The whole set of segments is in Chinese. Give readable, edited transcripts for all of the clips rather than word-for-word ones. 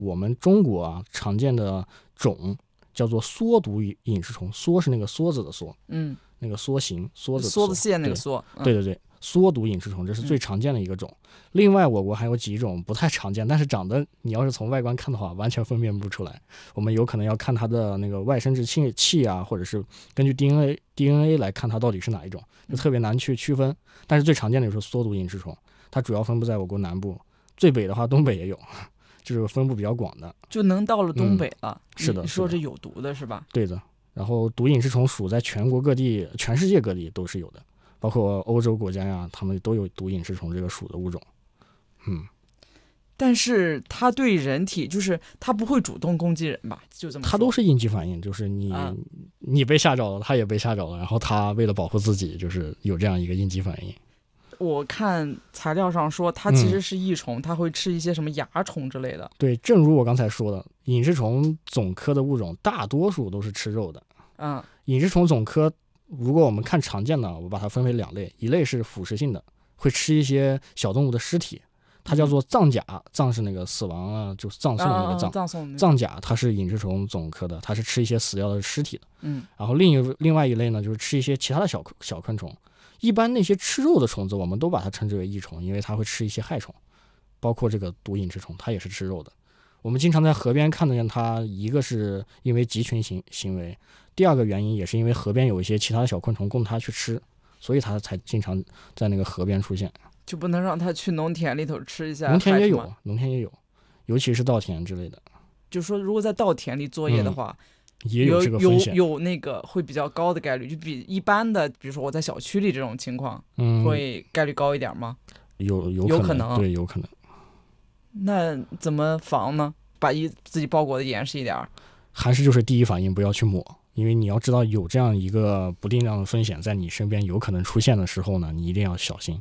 我们中国啊常见的种叫做梭毒隐翅虫，梭是那个梭子的梭，那个梭形梭子的梭子蟹那个梭， 对对对，梭毒隐翅虫这是最常见的一个种。另外我国还有几种不太常见，但是长得你要是从外观看的话完全分辨不出来，我们有可能要看它的那个外生殖器啊，或者是根据 DNA 来看它到底是哪一种，就特别难去区分。但是最常见的就是梭毒隐翅虫，它主要分布在我国南部，最北的话东北也有，就是分布比较广的， 就能到了东北了。 是的， 你说这有毒的是吧？ 对的。然后毒隐翅虫属在全国各地、全世界各地都是有的，包括欧洲国家呀，他们都有毒隐翅虫这个属的物种。 但是它对人体，就是它不会主动攻击人吧？就这么说， 它都是应激反应，就是你被吓着了，它也被吓着了，然后它为了保护自己，就是有这样一个应激反应。 我看材料上说，它其实是益虫，它会吃一些什么蚜虫之类的。 对，正如我刚才说的，隐翅虫总科的物种大多数都是吃肉的。隐翅虫总科，如果我们看常见的，我把它分为2类，一类是腐蚀性的，会吃一些小动物的尸体，它叫做藏甲，藏是那个死亡啊，就是葬送的那个藏甲，它是隐翅虫总科的，它是吃一些死掉的尸体的。然后另外一类呢，就是吃一些其他的小昆虫。一般那些吃肉的虫子，我们都把它称之为益虫，因为它会吃一些害虫，包括这个毒隐翅虫，它也是吃肉的。我们经常在河边看得见它，一个是因为集群行为，第二个原因也是因为河边有一些其他的小昆虫供它去吃，所以它才经常在那个河边出现。 就不能让它去农田里头吃一下？ 农田也有，尤其是稻田之类的。 就说如果在稻田里作业的话， 也有这个风险， 有那个会比较高的概率，就比一般的，比如说我在小区里这种情况，会概率高一点吗？ 有可能，对，有可能。 那怎么防呢？把自己包裹的严实一点， 还是就是第一反应不要去抹，因为你要知道有这样一个不定量的风险在你身边有可能出现的时候呢，你一定要小心。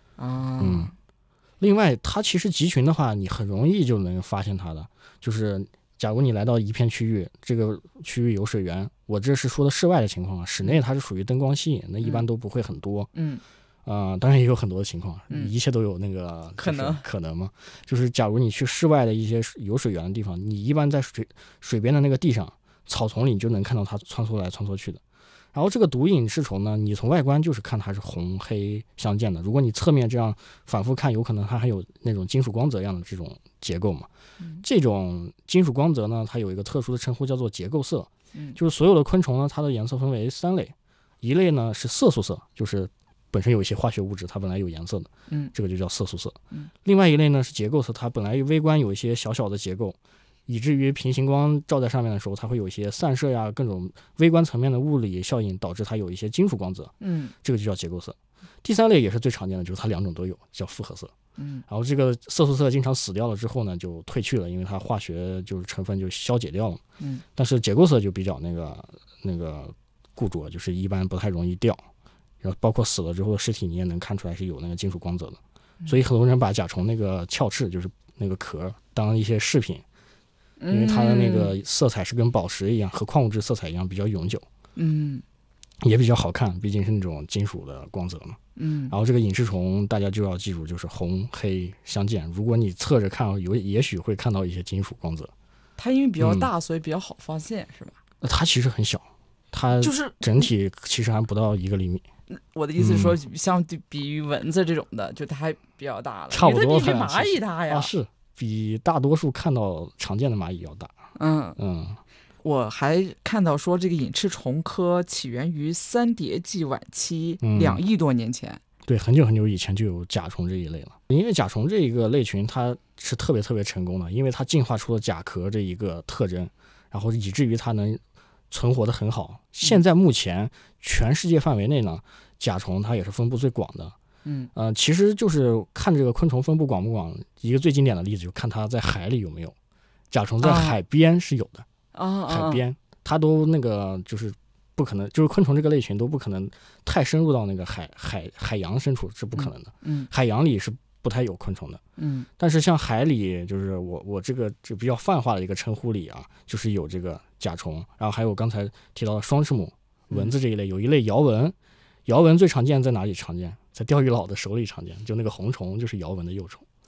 另外它其实集群的话，你很容易就能发现它的，就是假如你来到一片区域，这个区域有水源，我这是说的室外的情况啊，室内它是属于灯光吸引，那一般都不会很多。当然也有很多的情况，一切都有那个可能嘛。就是假如你去室外的一些有水源的地方，你一般在水边的那个地上、草丛里，你就能看到它穿梭来穿梭去的。然后这个毒隐翅虫呢，你从外观就是看它是红黑相间的，如果你侧面这样反复看，有可能它还有那种金属光泽一样的这种结构嘛。这种金属光泽呢，它有一个特殊的称呼叫做结构色。就是所有的昆虫呢，它的颜色分为3类，一类呢是色素色，就是本身有一些化学物质，它本来有颜色的，这个就叫色素色。另外一类呢是结构色，它本来微观有一些小小的结构，以至于平行光照在上面的时候，它会有一些散射呀，各种微观层面的物理效应导致它有一些金属光泽，这个就叫结构色。第3类也是最常见的，就是它2种都有，叫复合色。然后这个色素色经常死掉了之后呢，就褪去了，因为它化学就是成分就消解掉了。但是结构色就比较那个固着，就是一般不太容易掉。然后包括死了之后的尸体，你也能看出来是有那个金属光泽的。所以很多人把甲虫那个鞘翅，就是那个壳，当一些饰品，因为它的那个色彩是跟宝石一样，和矿物质色彩一样比较永久。也比较好看，毕竟是那种金属的光泽嘛。然后这个隐翅虫大家就要记住，就是红黑相间，如果你侧着看，也许会看到一些金属光泽。 它因为比较大，所以比较好发现，是吧？ 它其实很小，它就是整体其实还不到1个厘米。 我的意思是说，相比于蚊子这种的，就它还比较大了， 差不多。 比蚂蚁大呀， 是比大多数看到常见的蚂蚁要大。 我还看到说，这个隐翅虫科起源于3叠纪晚期，2亿多年前。 对，很久很久以前就有甲虫这一类了。因为甲虫这一个类群，它是特别特别成功的，因为它进化出了甲壳这一个特征，然后以至于它能存活的很好。现在目前全世界范围内呢，甲虫它也是分布最广的。其实就是看这个昆虫分布广不广，一个最经典的例子就看它在海里有没有。甲虫在海边是有的。海边它都那个就是不可能，就是昆虫这个类群都不可能太深入到那个海洋深处，是不可能的。海洋里是不太有昆虫的。但是像海里，就是我这个就比较泛化的一个称呼里啊，就是有这个甲虫，然后还有刚才提到的双翅目蚊子这一类，有一类摇蚊。摇蚊最常见在哪里常见？在钓鱼佬的手里常见，就那个红虫就是摇蚊的幼虫。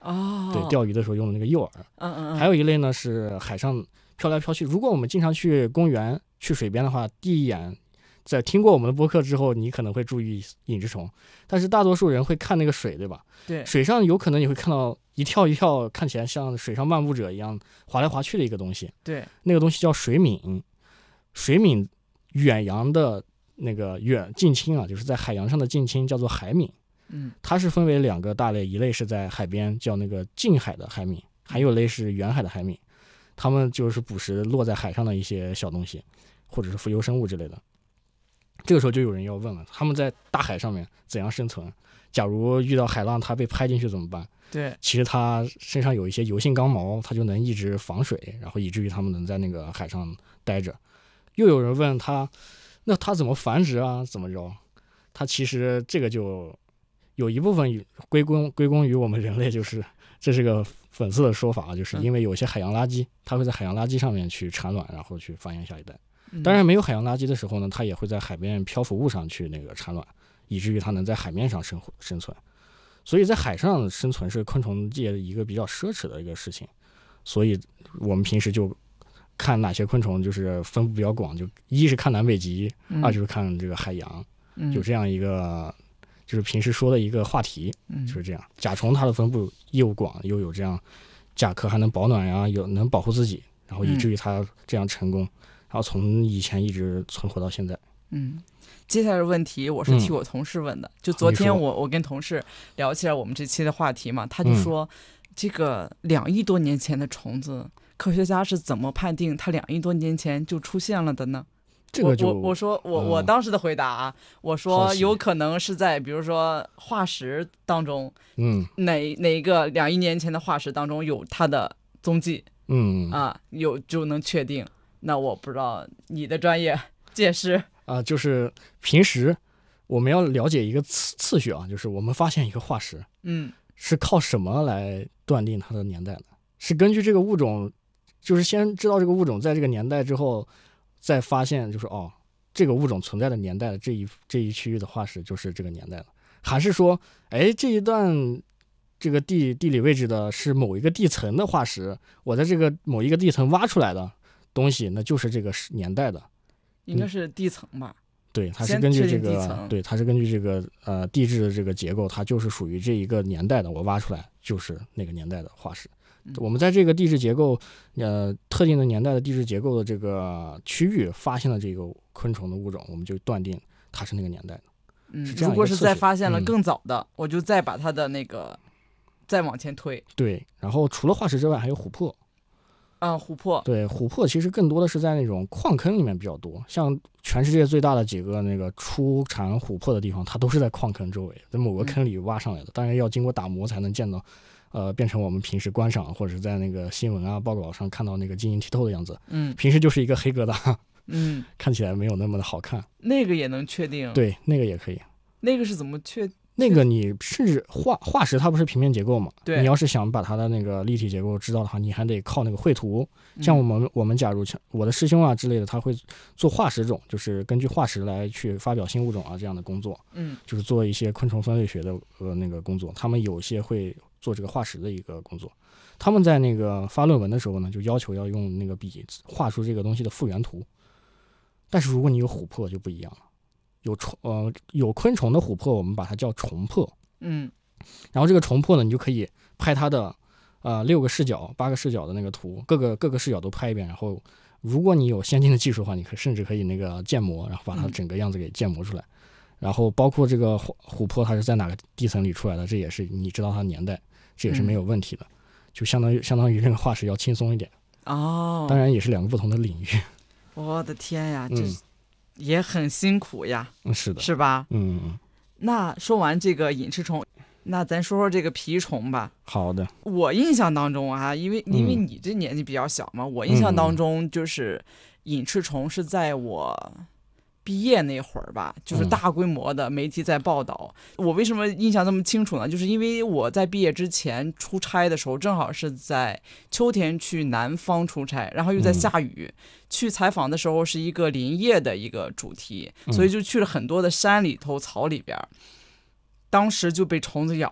对，钓鱼的时候用的那个诱饵。还有一类呢是海上飘来飘去。如果我们经常去公园、去水边的话，第一眼在听过我们的播客之后，你可能会注意隐翅虫，但是大多数人会看那个水，对吧？ 对， 水上有可能你会看到一跳一跳，看起来像水上漫步者一样滑来滑去的一个东西。 对， 那个东西叫水皿。水皿远洋的那个近亲啊，就是在海洋上的近亲叫做海皿。它是分为2个大类，一类是在海边叫那个近海的海皿，还有一类是远海的海皿。它们就是捕食落在海上的一些小东西，或者是浮游生物之类的。这个时候就有人要问了，他们在大海上面怎样生存？假如遇到海浪，它被拍进去怎么办？ 对， 其实它身上有一些油性刚毛，它就能一直防水，然后以至于它们能在那个海上待着。又有人问他，那它怎么繁殖啊？怎么着？它其实这个就有一部分归功于我们人类，就是这是个粉色的说法，就是因为有些海洋垃圾，它会在海洋垃圾上面去产卵，然后去繁衍下一代。当然没有海洋垃圾的时候呢，它也会在海边漂浮物上去那个产卵，以至于它能在海面上生存。所以在海上生存是昆虫界一个比较奢侈的一个事情。所以我们平时就看哪些昆虫就是分布比较广，就一是看南北极，二就是看这个海洋，就这样一个就是平时说的一个话题，就是这样。甲虫它的分布又广又有这样，甲壳还能保暖呀，能保护自己，然后以至于它这样成功。然后从以前一直存活到现在。 接下来的问题我是替我同事问的，就昨天我跟同事聊起来我们这期的话题嘛，他就说，这个2亿多年前的虫子，科学家是怎么判定它2亿多年前就出现了的呢？ 这个就我说我当时的回答啊，我说有可能是在比如说化石当中，哪一个2亿年前的化石当中有它的踪迹，有就能确定。那我不知道你的专业解释就是平时我们要了解一个次序啊，就是我们发现一个化石，是靠什么来断定它的年代的？是根据这个物种，就是先知道这个物种在这个年代之后，再发现就是这个物种存在的年代的这一区域的化石就是这个年代的，还是说，这一段这个地理位置的是某一个地层的化石，我在这个某一个地层挖出来的东西，那就是这个年代的， 应该是地层吧？ 对，它是根据这个，对，它是根据这个地质的这个结构，它就是属于这一个年代的，我挖出来就是那个年代的化石。我们在这个地质结构，特定的年代的地质结构的这个区域发现了这个昆虫的物种，我们就断定它是那个年代的。是这样一个次序。 如果是再发现了更早的，我就再把它的那个再往前推。 对，然后除了化石之外，还有琥珀。 琥珀。对， 琥珀其实更多的是在那种矿坑里面比较多，像全世界最大的几个那个出产琥珀的地方，它都是在矿坑周围，在某个坑里挖上来的。当然要经过打磨才能见到，变成我们平时观赏或者是在那个新闻啊报告上看到那个晶莹剔透的样子。平时就是一个黑疙瘩，看起来没有那么的好看。 那个也能确定？ 对，那个也可以。 那个是怎么确？ 那个你甚至化石它不是平面结构嘛？ 对， 你要是想把它的那个立体结构知道的话，你还得靠那个绘图。像我们假如我的师兄啊之类的，他会做化石种，就是根据化石来去发表新物种啊这样的工作。就是做一些昆虫分类学的那个工作。他们有些会做这个化石的一个工作。他们在那个发论文的时候呢，就要求要用那个笔画出这个东西的复原图。但是如果你有琥珀就不一样了。有昆虫的琥珀，我们把它叫虫珀。然后这个虫珀呢，你就可以拍它的6个视角、8个视角的那个图，各个视角都拍一遍。然后，如果你有先进的技术的话，你甚至可以那个建模，然后把它整个样子给建模出来。然后包括这个琥珀它是在哪个地层里出来的，这也是你知道它的年代，这也是没有问题的。就相当于那个化石要轻松一点。当然也是2个不同的领域。 我的天呀，这也很辛苦呀。 是的， 是吧？那说完这个隐翅虫，那咱说说这个蜱虫吧。 好的。 我印象当中啊，因为你这年纪比较小嘛，我印象当中就是隐翅虫是在我毕业那会儿吧，就是大规模的媒体在报道。我为什么印象这么清楚呢？就是因为我在毕业之前出差的时候，正好是在秋天去南方出差，然后又在下雨。去采访的时候是一个林业的一个主题，所以就去了很多的山里头、草里边。当时就被虫子咬了，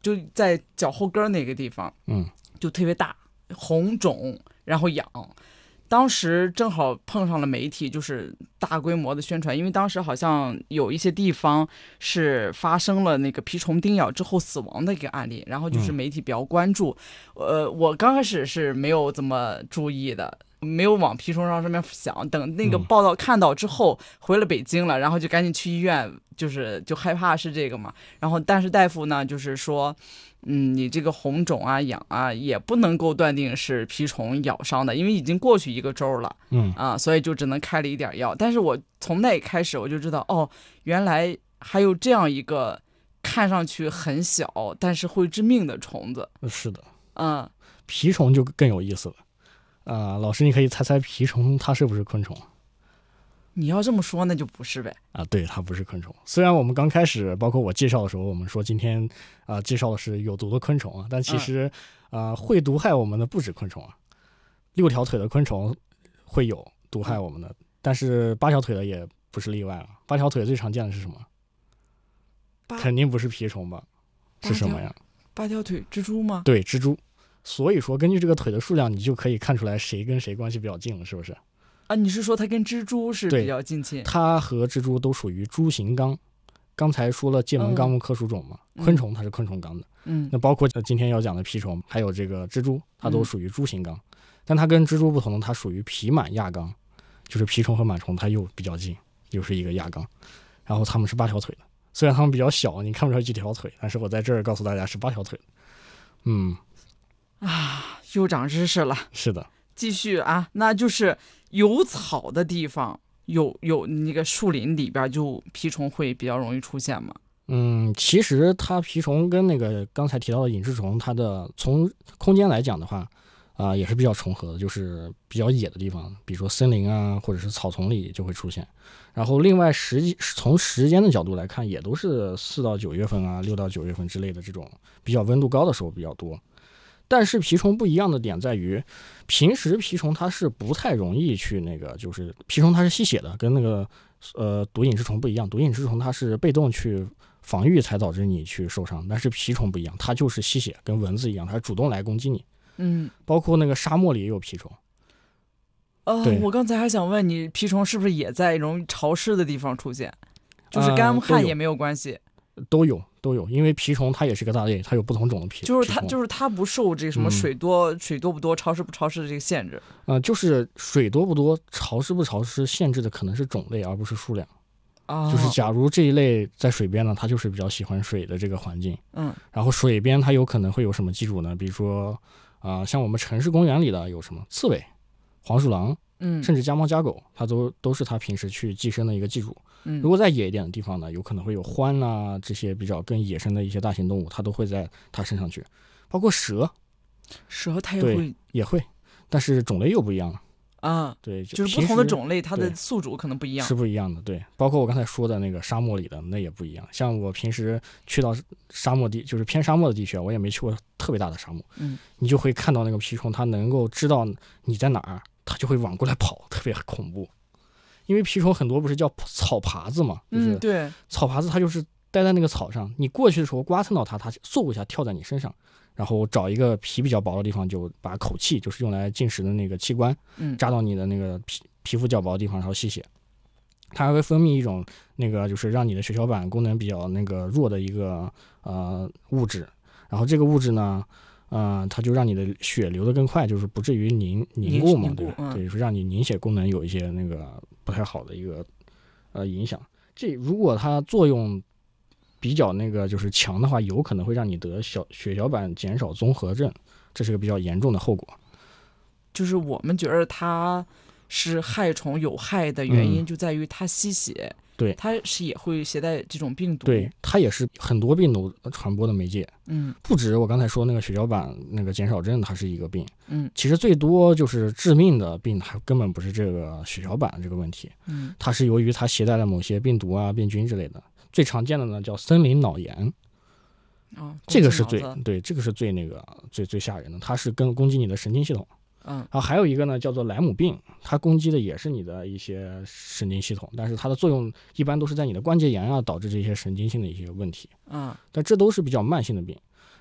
就在脚后跟那个地方，就特别大，红肿，然后痒。当时正好碰上了媒体，就是大规模的宣传，因为当时好像有一些地方是发生了那个蜱虫叮咬之后死亡的一个案例，然后就是媒体比较关注。我刚开始是没有怎么注意的，没有往蜱虫上面想，等那个报道看到之后，回了北京了，然后就赶紧去医院，就害怕是这个嘛。然后但是大夫呢就是说，你这个红肿啊痒啊也不能够断定是蜱虫咬伤的，因为已经过去1个周了，所以就只能开了一点药。但是我从那开始我就知道，哦，原来还有这样一个看上去很小但是会致命的虫子。 是的，蜱虫就更有意思了。老师，你可以猜猜蜱虫它是不是昆虫？ 你要这么说，那就不是呗。 对，它不是昆虫。虽然我们刚开始，包括我介绍的时候，我们说今天介绍的是有毒的昆虫啊，但其实会毒害我们的不止昆虫啊。6条腿的昆虫会有毒害我们的，但是8条腿的也不是例外了。8条腿最常见的是什么？肯定不是蜱虫吧？是什么呀 ？8条腿蜘蛛吗？ 对，蜘蛛。所以说，根据这个腿的数量，你就可以看出来谁跟谁关系比较近了，是不是？ 你是说它跟蜘蛛是比较近亲？ 它和蜘蛛都属于蛛形纲。刚才说了界门纲目科属种嘛，昆虫它是昆虫纲的。那包括今天要讲的蜱虫，还有这个蜘蛛，它都属于蛛形纲。但它跟蜘蛛不同，它属于蜱螨亚纲，就是蜱虫和螨虫它又比较近，又是一个亚纲。然后它们是8条腿的，虽然它们比较小，你看不出来几条腿，但是我在这儿告诉大家是8条腿的。 又长知识了。 是的。 继续啊，那就是有草的地方，有那个树林里边，就蜱虫会比较容易出现吗？ 其实它蜱虫跟那个刚才提到的隐翅虫，它的从空间来讲的话，也是比较重合的，就是比较野的地方，比如说森林啊，或者是草丛里就会出现。然后另外从时间的角度来看，也都是4到9月份啊，6到9月份之类的这种比较温度高的时候比较多。但是蜱虫不一样的点在于，平时蜱虫它是不太容易去那个，就是蜱虫它是吸血的，跟那个毒隐翅虫不一样。毒隐翅虫它是被动去防御才导致你去受伤，但是蜱虫不一样，它就是吸血，跟蚊子一样，它主动来攻击你。包括那个沙漠里也有蜱虫。 我刚才还想问你，蜱虫是不是也在容易潮湿的地方出现？就是干旱也没有关系。 都有，因为蜱虫它也是个大类，它有不同种的蜱。 就是它不受这个什么水多不多、潮湿不潮湿的这个限制。 就是水多不多、潮湿不潮湿限制的可能是种类，而不是数量。就是假如这一类在水边呢，它就是比较喜欢水的这个环境。然后水边它有可能会有什么寄主呢？比如说像我们城市公园里的有什么刺猬、黄鼠狼，甚至家猫家狗，它都是它平时去寄生的一个寄主。如果在野一点的地方呢，有可能会有獾啊，这些比较更野生的一些大型动物，它都会在它身上去。包括蛇它也会，但是种类又不一样了。对， 就是不同的种类，它的宿主可能不一样， 是不一样的。对，包括我刚才说的那个沙漠里的，那也不一样。像我平时去到沙漠地，就是偏沙漠的地区，我也没去过特别大的沙漠。你就会看到那个蜱虫，它能够知道你在哪儿，它就会往过来跑，特别恐怖。因为蜱虫很多不是叫草耙子嘛，就是对， 草耙子它就是待在那个草上，你过去的时候刮蹭到它，它嗖一下跳在你身上，然后找一个皮比较薄的地方，就把口气，就是用来进食的那个器官，扎到你的那个皮肤较薄的地方，然后吸血。它还会分泌一种那个就是让你的血小板功能比较那个弱的一个物质，然后这个物质呢它就让你的血流得更快，就是不至于凝固嘛，对，就是让你凝血功能有一些那个不太好的一个影响。这如果它作用比较那个就是强的话，有可能会让你得血小板减少综合症，这是个比较严重的后果。 就是我们觉得它是害虫有害的原因就在于它吸血。 对， 它是也会携带这种病毒。 对，它也是很多病毒传播的媒介。不止我刚才说那个血小板那个减少症，它是一个病。其实最多就是致命的病，它根本不是这个血小板这个问题。它是由于它携带了某些病毒啊、病菌之类的。最常见的呢叫森林脑炎。这个是这个是最那个最吓人的，它是攻击你的神经系统。然后还有一个呢叫做莱姆病，它攻击的也是你的一些神经系统，但是它的作用一般都是在你的关节炎啊，导致这些神经性的一些问题。但这都是比较慢性的病。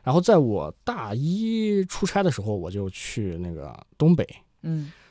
然后在我大一出差的时候，我就去那个东北。